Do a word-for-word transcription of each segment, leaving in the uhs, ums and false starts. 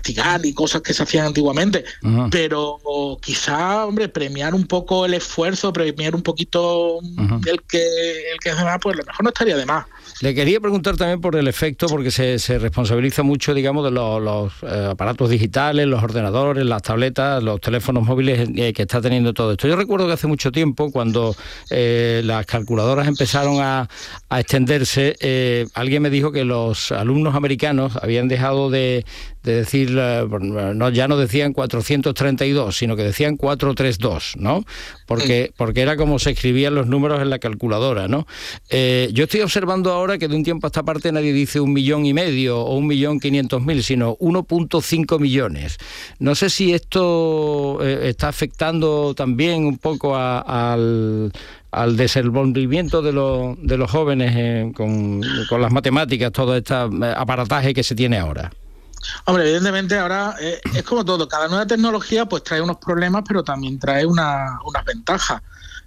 castigar ni cosas que se hacían antiguamente, uh-huh. pero quizá, hombre, premiar un poco el esfuerzo, premiar un poquito uh-huh. el que el que hace más, pues a lo mejor no estaría de más. Le quería preguntar también por el efecto, porque se, se responsabiliza mucho, digamos, de los, los eh, aparatos digitales, los ordenadores, las tabletas, los teléfonos móviles eh, que está teniendo todo esto. Yo recuerdo que hace mucho tiempo, cuando eh, las calculadoras empezaron a, a extenderse, eh, alguien me dijo que los alumnos americanos habían dejado de, de decir, eh, no, ya no decían cuatrocientos treinta y dos, sino que decían cuatrocientos treinta y dos, ¿no? Porque, porque era como se escribían los números en la calculadora, ¿no? Eh, yo estoy observando ahora que de un tiempo a esta parte nadie dice un millón y medio o un millón quinientos mil, sino uno punto cinco millones. No sé si esto eh, está afectando también un poco a, al, al desenvolvimiento de, lo, de los jóvenes eh, con, con las matemáticas, todo este aparataje que se tiene ahora. Hombre, evidentemente ahora eh, es como todo, cada nueva tecnología pues trae unos problemas, pero también trae una, unas ventajas.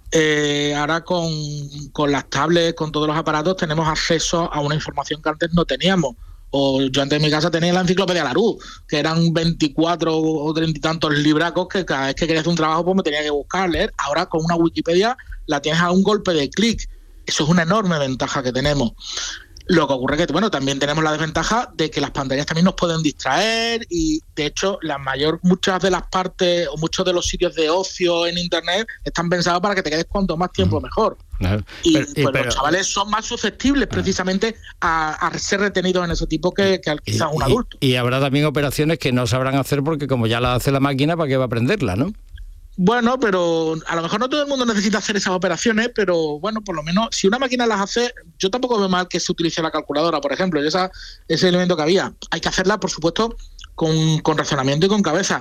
Eh, ahora con, con las tablets, con todos los aparatos, tenemos acceso a una información que antes no teníamos. O yo antes en mi casa tenía la enciclopedia Larousse, que eran veinticuatro o treinta y tantos libracos que cada vez que quería hacer un trabajo pues me tenía que buscar, leer. Ahora con una Wikipedia la tienes a un golpe de clic. Eso es una enorme ventaja que tenemos. Lo que ocurre es que, bueno, también tenemos la desventaja de que las pantallas también nos pueden distraer y, de hecho, la mayor, muchas de las partes o muchos de los sitios de ocio en Internet están pensados para que te quedes cuanto más tiempo mejor. Claro. Y pero, pues pero, los chavales son más susceptibles precisamente a, a ser retenidos en ese tipo que, que quizás un adulto. Y, y habrá también operaciones que no sabrán hacer porque como ya las hace la máquina, ¿para qué va a aprenderla, no? Bueno, pero a lo mejor no todo el mundo necesita hacer esas operaciones, pero bueno, por lo menos si una máquina las hace, yo tampoco veo mal que se utilice la calculadora, por ejemplo, y esa, ese elemento que había. Hay que hacerla, por supuesto, con, con razonamiento y con cabeza.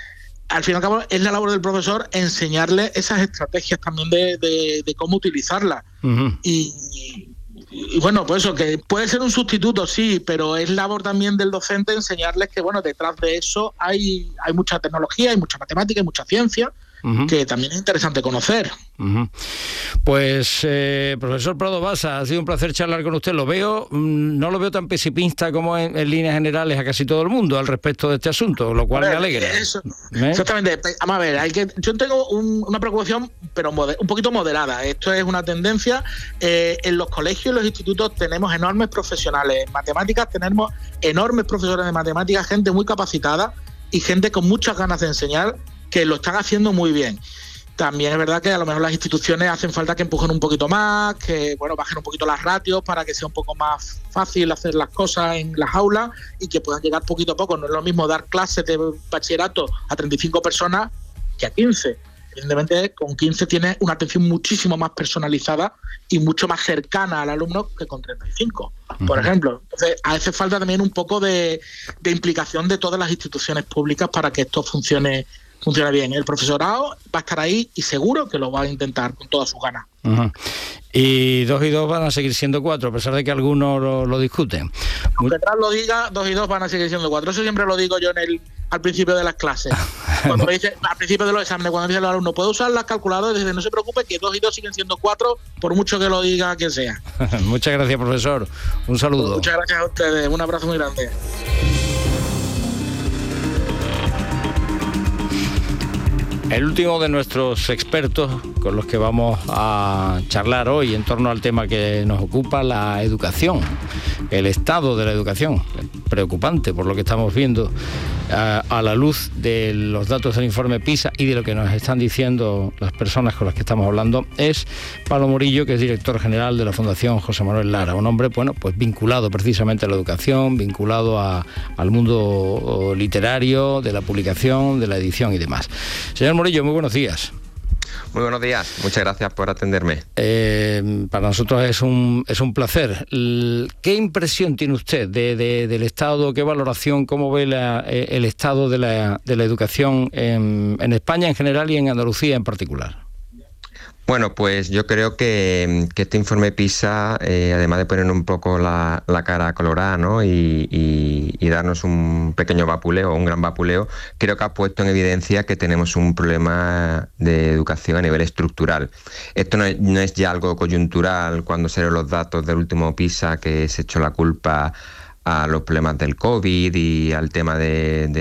Al fin y al cabo, es la labor del profesor enseñarle esas estrategias también de, de, de cómo utilizarlas. Uh-huh. Y, y bueno, pues eso, que puede ser un sustituto, sí, pero es labor también del docente enseñarles que, bueno, detrás de eso hay, hay mucha tecnología, hay mucha matemática, hay mucha ciencia, uh-huh. que también es interesante conocer. Uh-huh. Pues, eh, profesor Prado Basa, ha sido un placer charlar con usted. Lo veo, no lo veo tan pesimista como en, en líneas generales a casi todo el mundo al respecto de este asunto, lo cual ver, me alegra. Eso, ¿Eh? Exactamente. Vamos a ver, hay que, yo tengo un, una preocupación, pero moder, un poquito moderada. Esto es una tendencia. Eh, en los colegios y los institutos tenemos enormes profesionales. En matemáticas tenemos enormes profesores de matemáticas, gente muy capacitada y gente con muchas ganas de enseñar que lo están haciendo muy bien. También es verdad que a lo mejor las instituciones hacen falta que empujen un poquito más, que bueno bajen un poquito las ratios para que sea un poco más fácil hacer las cosas en las aulas y que puedan llegar poquito a poco. No es lo mismo dar clases de bachillerato a treinta y cinco personas que a quince. Evidentemente, con quince tienes una atención muchísimo más personalizada y mucho más cercana al alumno que con treinta y cinco, uh-huh. por ejemplo. Entonces, hace falta también un poco de, de implicación de todas las instituciones públicas para que esto funcione funciona bien. El profesorado va a estar ahí y seguro que lo va a intentar con todas sus ganas. Uh-huh. Y dos y dos van a seguir siendo cuatro, a pesar de que algunos lo, lo discuten. Aunque atrás lo diga, dos y dos van a seguir siendo cuatro. Eso siempre lo digo yo en el al principio de las clases. Cuando me dice, al principio de los exámenes, cuando me dicen los alumnos, ¿puedo usar las calculadoras? Dice, no se preocupe, que dos y dos siguen siendo cuatro, por mucho que lo diga que sea. Muchas gracias, profesor. Un saludo. Muchas gracias a ustedes. Un abrazo muy grande. El último de nuestros expertos con los que vamos a charlar hoy en torno al tema que nos ocupa, la educación, el estado de la educación, preocupante por lo que estamos viendo a, a la luz de los datos del informe PISA y de lo que nos están diciendo las personas con las que estamos hablando, es Pablo Morillo, que es director general de la Fundación José Manuel Lara, un hombre, bueno, pues vinculado precisamente a la educación, vinculado a, al mundo literario, de la publicación, de la edición y demás. Señor Morillo, muy buenos días. Muy buenos días, muchas gracias por atenderme. Eh, para nosotros es un es un placer. ¿Qué impresión tiene usted de, de, del estado, qué valoración, cómo ve la, el estado de la, de la educación en, en España en general y en Andalucía en particular? Bueno, pues yo creo que, que este informe PISA, eh, además de poner un poco la, la cara colorada, ¿no? y, y, y darnos un pequeño vapuleo, un gran vapuleo, creo que ha puesto en evidencia que tenemos un problema de educación a nivel estructural. Esto no es, no es ya algo coyuntural cuando salieron los datos del último PISA, que se echó la culpa a los problemas del COVID y al tema de, de,